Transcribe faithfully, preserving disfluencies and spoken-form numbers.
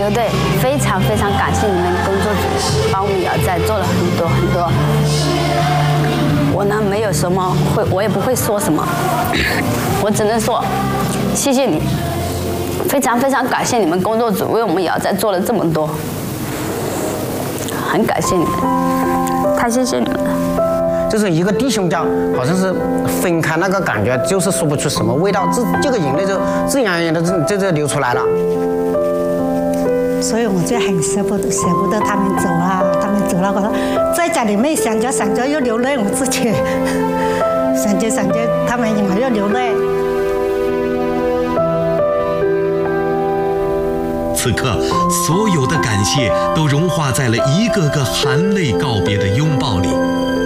刘队，非常非常感谢你们工作组帮我们瑶寨做了很多很多。我呢没有什么会，我也不会说什么，我只能说谢谢你，非常非常感谢你们工作组为我们瑶寨做了这么多，很感谢你们，太谢谢你们了。 就是一个弟兄叫，好像是分开那个感觉，就是说不出什么味道，这这个眼泪就自然而然的这这流出来了。 所以我就很舍不得，舍不得他们走了，他们走了，我说在家里面想着想着又流泪，我自己想着想着他们我又流泪。 此刻，所有的感谢都融化在了一个个含泪告别的拥抱里。